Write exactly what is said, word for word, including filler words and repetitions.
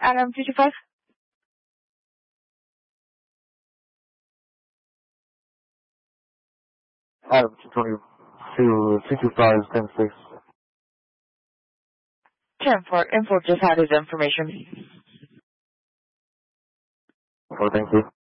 Adam two two five. Adam two twenty-two, two two five, ten six. ten four, info just had his information. Oh, thank you.